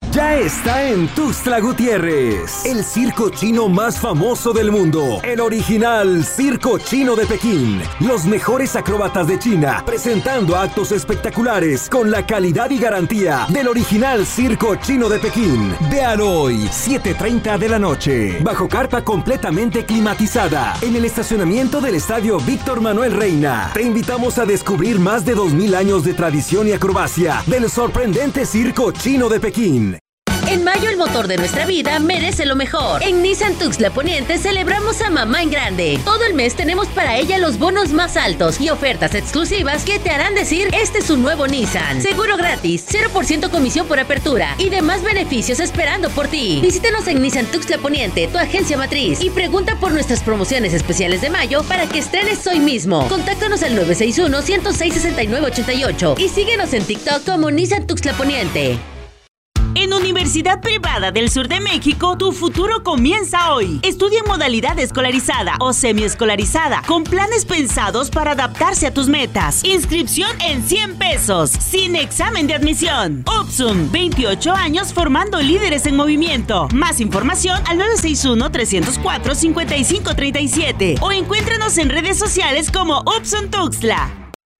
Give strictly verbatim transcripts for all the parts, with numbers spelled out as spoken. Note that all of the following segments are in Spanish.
ya está en Tuxtla Gutiérrez, el circo chino más famoso del mundo, el original Circo Chino de Pekín. Los mejores acróbatas de China, presentando actos espectaculares con la calidad y garantía del original Circo Chino de Pekín. Vean hoy, siete treinta de la noche, bajo carpa completamente climatizada, en el estacionamiento del Estadio Víctor Manuel Reina. Te invitamos a descubrir más de dos mil años de tradición y acrobacia del sorprendente Circo Chino de Pekín. En mayo el motor de nuestra vida merece lo mejor. En Nissan Tuxtla Poniente celebramos a mamá en grande. Todo el mes tenemos para ella los bonos más altos y ofertas exclusivas que te harán decir este es un nuevo Nissan. Seguro gratis, cero por ciento comisión por apertura y demás beneficios esperando por ti. Visítanos en Nissan Tuxtla Poniente, tu agencia matriz, y pregunta por nuestras promociones especiales de mayo para que estrenes hoy mismo. Contáctanos al nueve seis uno, ciento seis, sesenta y nueve ochenta y ocho y síguenos en TikTok como Nissan Tuxtla Poniente. En Universidad Privada del Sur de México, tu futuro comienza hoy. Estudia en modalidad escolarizada o semiescolarizada, con planes pensados para adaptarse a tus metas. Inscripción en cien pesos, sin examen de admisión. Upsum, veintiocho años formando líderes en movimiento. Más información al nueve seis uno, tres cero cuatro, cinco cinco tres siete o encuéntranos en redes sociales como Upsum Tuxtla.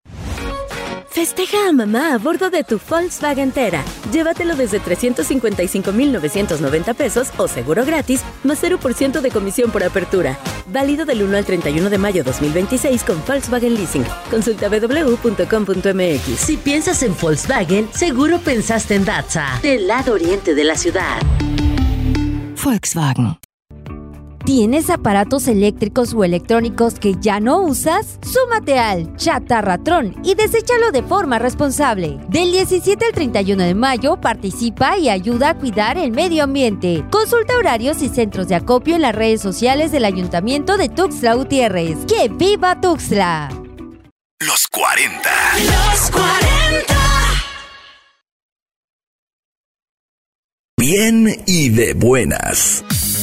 Festeja a mamá a bordo de tu Volkswagen Tera. Llévatelo desde trescientos cincuenta y cinco mil novecientos noventa pesos o seguro gratis, más cero por ciento de comisión por apertura. Válido del uno al treinta y uno de mayo dos mil veintiséis con Volkswagen Leasing. Consulta doble u doble u doble u punto com punto m x. Si piensas en Volkswagen, seguro pensaste en Datsa, del lado oriente de la ciudad. Volkswagen. ¿Tienes aparatos eléctricos o electrónicos que ya no usas? Súmate al Chatarratrón y deséchalo de forma responsable. Del diecisiete al treinta y uno de mayo participa y ayuda a cuidar el medio ambiente. Consulta horarios y centros de acopio en las redes sociales del Ayuntamiento de Tuxtla Gutiérrez. ¡Que viva Tuxtla! Los cuarenta. Los cuarenta. Bien y de buenas.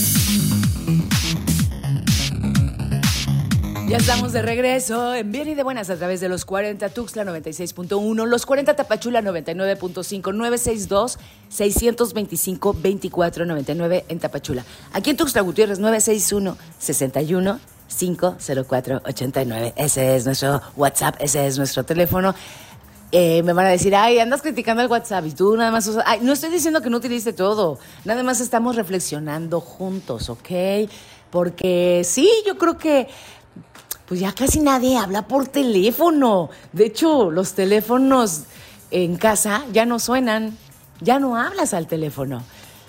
Ya estamos de regreso en Bien y de Buenas a través de los cuarenta Tuxtla noventa y seis punto uno, los cuarenta Tapachula noventa y nueve punto cinco, nueve seis dos, seis dos cinco, dos cuatro nueve nueve en Tapachula. Aquí en Tuxtla Gutiérrez nueve seis uno, seis uno, cinco cero cuatro ocho nueve. Ese es nuestro WhatsApp, ese es nuestro teléfono. Eh, me van a decir, ay, andas criticando el WhatsApp y tú nada más usas... Ay, no estoy diciendo que no utilice todo, nada más estamos reflexionando juntos, ¿ok? Porque sí, yo creo que pues ya casi nadie habla por teléfono. De hecho, los teléfonos en casa ya no suenan, ya no hablas al teléfono.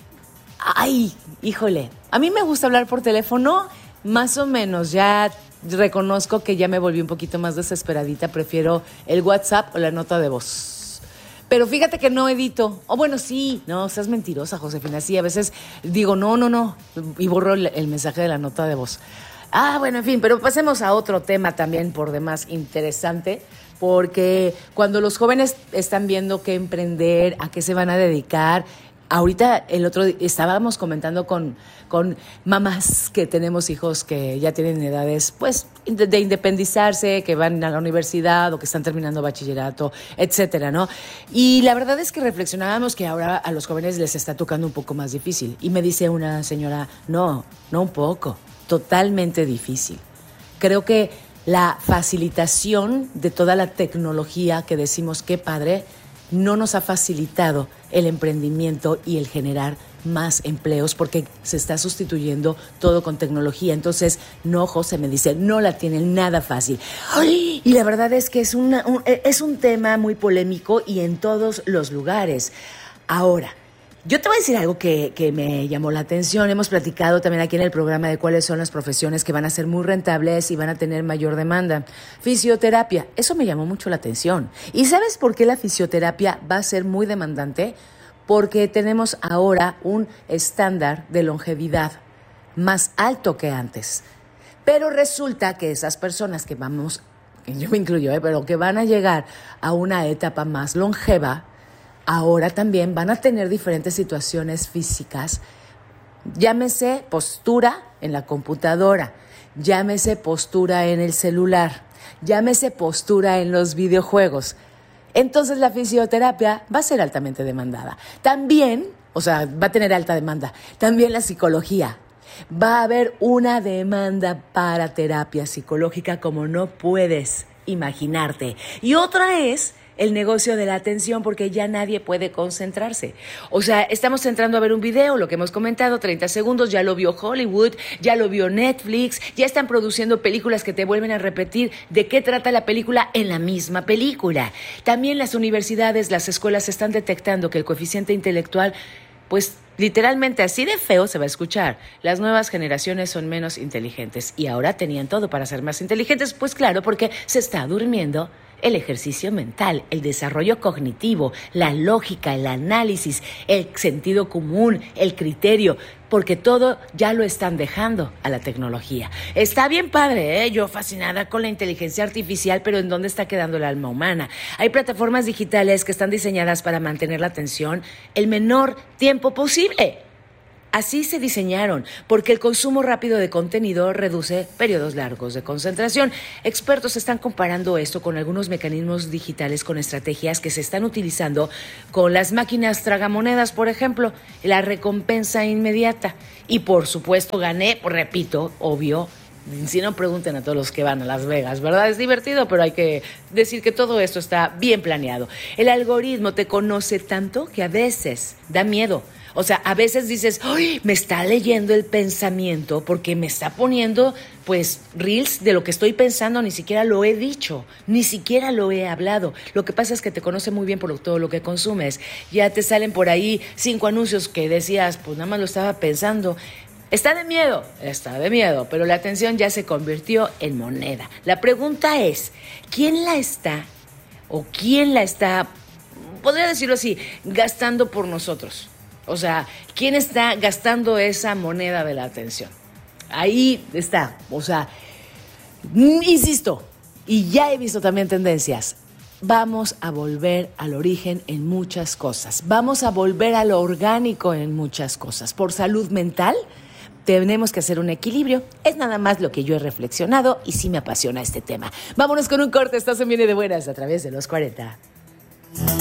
Ay, híjole, a mí me gusta hablar por teléfono, más o menos, ya reconozco que ya me volví un poquito más desesperadita, prefiero el WhatsApp o la nota de voz. Pero fíjate que no edito. O oh, bueno, sí, no, seas mentirosa, Josefina, sí, a veces digo no, no, no, y borro el, el mensaje de la nota de voz. Ah, bueno, en fin, pero pasemos a otro tema también por demás interesante, porque cuando los jóvenes están viendo qué emprender, a qué se van a dedicar, ahorita el otro día estábamos comentando con, con mamás que tenemos hijos que ya tienen edades, pues, de, de independizarse, que van a la universidad o que están terminando bachillerato, etcétera, ¿no? Y la verdad es que reflexionábamos que ahora a los jóvenes les está tocando un poco más difícil. Y me dice una señora, no, no un poco, totalmente difícil. Creo que la facilitación de toda la tecnología que decimos qué padre, no nos ha facilitado el emprendimiento y el generar más empleos porque se está sustituyendo todo con tecnología. Entonces, no, José me dice, no la tienen nada fácil. Ay, y la verdad es que es, una, un, es un tema muy polémico y en todos los lugares. Ahora, yo te voy a decir algo que, que me llamó la atención. Hemos platicado también aquí en el programa de cuáles son las profesiones que van a ser muy rentables y van a tener mayor demanda. Fisioterapia, eso me llamó mucho la atención. ¿Y sabes por qué la fisioterapia va a ser muy demandante? Porque tenemos ahora un estándar de longevidad más alto que antes. Pero resulta que esas personas que vamos, yo me incluyo, ¿eh? pero que van a llegar a una etapa más longeva, ahora también van a tener diferentes situaciones físicas, llámese postura en la computadora, llámese postura en el celular, llámese postura en los videojuegos. Entonces la fisioterapia va a ser altamente demandada. También O sea, va a tener alta demanda. También la psicología. Va a haber una demanda para terapia psicológica como no puedes imaginarte. Y otra es el negocio de la atención, porque ya nadie puede concentrarse. O sea, estamos entrando a ver un video, lo que hemos comentado, treinta segundos, ya lo vio Hollywood, ya lo vio Netflix, ya están produciendo películas que te vuelven a repetir de qué trata la película en la misma película. También las universidades, las escuelas están detectando que el coeficiente intelectual, pues literalmente así de feo se va a escuchar. Las nuevas generaciones son menos inteligentes y ahora tenían todo para ser más inteligentes, pues claro, porque se está durmiendo el ejercicio mental, el desarrollo cognitivo, la lógica, el análisis, el sentido común, el criterio, porque todo ya lo están dejando a la tecnología. Está bien padre, ¿eh? Yo fascinada con la inteligencia artificial, pero ¿en dónde está quedando el alma humana? Hay plataformas digitales que están diseñadas para mantener la atención el menor tiempo posible. Así se diseñaron, porque el consumo rápido de contenido reduce periodos largos de concentración. Expertos están comparando esto con algunos mecanismos digitales, con estrategias que se están utilizando con las máquinas tragamonedas, por ejemplo, la recompensa inmediata. Y por supuesto gané, repito, obvio. Si no, pregunten a todos los que van a Las Vegas, ¿verdad? Es divertido, pero hay que decir que todo esto está bien planeado. El algoritmo te conoce tanto que a veces da miedo. O sea, a veces dices, ¡ay! Me está leyendo el pensamiento porque me está poniendo, pues, reels de lo que estoy pensando. Ni siquiera lo he dicho, ni siquiera lo he hablado. Lo que pasa es que te conoce muy bien por todo lo que consumes. Ya te salen por ahí cinco anuncios que decías, pues nada más lo estaba pensando. Está de miedo, está de miedo, pero la atención ya se convirtió en moneda. La pregunta es, ¿quién la está, o quién la está, podría decirlo así, gastando por nosotros? O sea, ¿quién está gastando esa moneda de la atención? Ahí está, o sea, insisto, y ya he visto también tendencias. Vamos a volver al origen en muchas cosas. Vamos a volver a lo orgánico en muchas cosas. Por salud mental, tenemos que hacer un equilibrio. Es nada más lo que yo he reflexionado y sí me apasiona este tema. Vámonos con un corte. Estás en Viene de Buenas a través de los cuarenta.